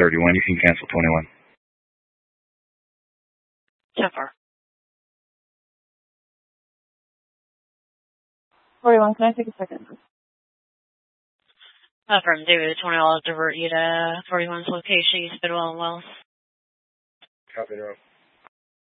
31. You can cancel 21. So far. 41, can I take a second? From David 20, I'll divert you to 41's location, East Bidwell and Wells. Copy,